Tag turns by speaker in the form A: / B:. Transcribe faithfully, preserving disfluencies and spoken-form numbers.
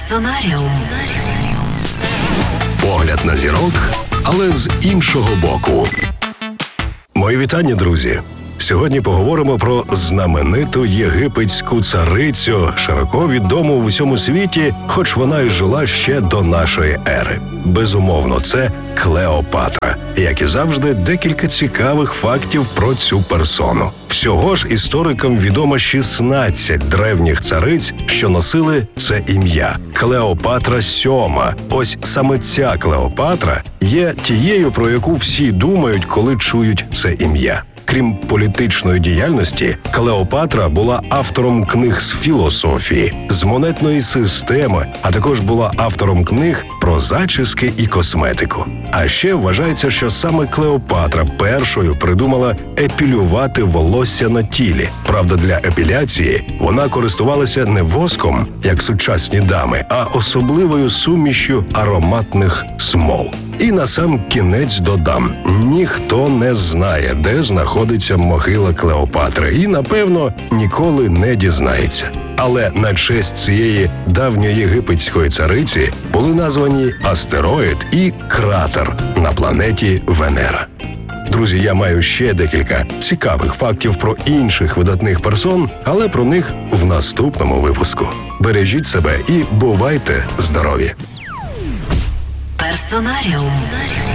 A: Персонаріум.
B: Погляд на зірок, але з іншого боку. Мої вітання, друзі! Сьогодні поговоримо про знамениту єгипетську царицю, широко відому в усьому світі, хоч вона й жила ще до нашої ери. Безумовно, це Клеопатра. Як і завжди, декілька цікавих фактів про цю персону. Всього ж історикам відомо шістнадцять древніх цариць, що носили це ім'я – Клеопатра сьома. Ось саме ця Клеопатра є тією, про яку всі думають, коли чують це ім'я. Крім політичної діяльності, Клеопатра була автором книг з філософії, з монетної системи, а також була автором книг про зачіски і косметику. А ще вважається, що саме Клеопатра першою придумала епілювати волосся на тілі. Правда, для епіляції вона користувалася не воском, як сучасні дами, а особливою сумішю ароматних смол. І на сам кінець додам, ніхто не знає, де знаходиться могила Клеопатри, і, напевно, ніколи не дізнається. Але на честь цієї давньоєгипетської цариці були названі астероїд і кратер на планеті Венера. Друзі, я маю ще декілька цікавих фактів про інших видатних персон, але про них в наступному випуску. Бережіть себе і бувайте здорові!
A: Персонаріум.